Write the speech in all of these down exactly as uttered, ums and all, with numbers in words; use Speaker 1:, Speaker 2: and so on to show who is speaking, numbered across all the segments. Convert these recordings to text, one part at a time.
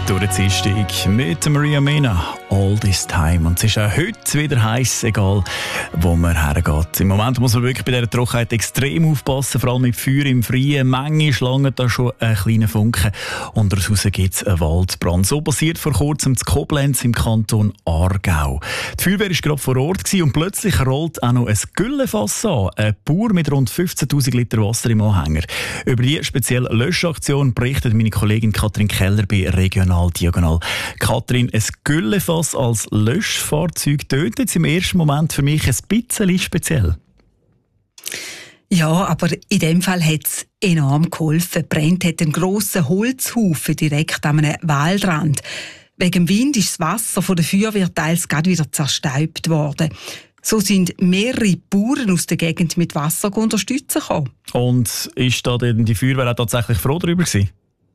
Speaker 1: Durchziehsteg mit Maria Mena. All this time. Und es ist auch heute wieder heiß, egal wo man hergeht. Im Moment muss man wirklich bei dieser Trockenheit extrem aufpassen, vor allem mit Feuer im Freien. Manche Schlangen da schon einen kleinen Funken. Und daraus gibt es einen Waldbrand. So passiert vor kurzem in Koblenz im Kanton Aargau. Die Feuerwehr war gerade vor Ort gewesen und plötzlich rollt auch noch ein Güllefass an. Ein Bauer mit rund fünfzehntausend Liter Wasser im Anhänger. Über die spezielle Löschaktion berichtet meine Kollegin Katrin Keller bei Regional Diagonal. Katrin, ein Güllefass als Löschfahrzeug tönt jetzt im ersten Moment für mich ein bisschen speziell.
Speaker 2: Ja, aber in dem Fall hat es enorm geholfen. Brennt hat einen grossen Holzhaufen direkt an einem Waldrand. Wegen dem Wind ist das Wasser von der Feuerwehr teils gerade wieder zerstäubt worden. So sind mehrere Bauern aus der Gegend mit Wasser unterstützen gekommen.
Speaker 1: Und ist da denn die Feuerwehr auch tatsächlich froh darüber gewesen?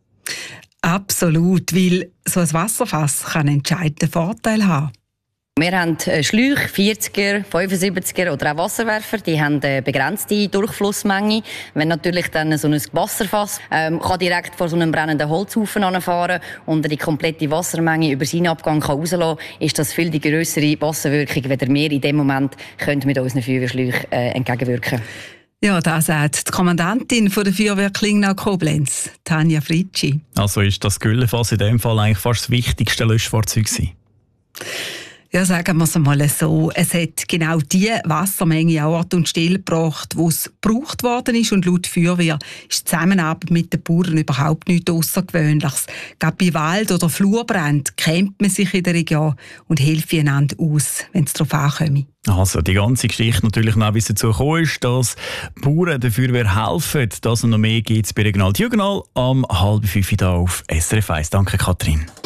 Speaker 2: Absolut, weil so ein Wasserfass kann einen entscheidenden Vorteil haben.
Speaker 3: Wir haben Schläuche, vierziger, fünfundsiebziger oder auch Wasserwerfer. Die haben eine begrenzte Durchflussmenge. Wenn natürlich dann so ein Wasserfass ähm, kann direkt vor so einem brennenden Holzhaufen anfahren und die komplette Wassermenge über seinen Abgang kann rauslassen, ist das viel die grössere Wasserwirkung, wenn wir in dem Moment können mit unseren Feuerwehrschläuchen äh, entgegenwirken.
Speaker 2: Ja, das sagt die Kommandantin von der Feuerwehr Klingnau-Koblenz, Tanja Fritschi.
Speaker 1: Also ist das Güllefass in dem Fall eigentlich fast das wichtigste Löschfahrzeug gewesen?
Speaker 2: Ja, sagen wir es mal so. Es hat genau die Wassermenge an Ort und Stelle gebracht, wo es gebraucht worden ist. Und laut Feuerwehr ist die Zusammenarbeit mit den Bauern überhaupt nichts Außergewöhnliches. Gerade bei Wald- oder Flurbrand kennt man sich in der Region und hilft einander aus, wenn es darauf ankommt.
Speaker 1: Also die ganze Geschichte natürlich noch, wie es dazu gekommen ist, dass Bauern der Feuerwehr helfen. Das und noch mehr gibt es bei Regional Diagonal am halb fünf hier auf S R F eins. Danke, Katrin.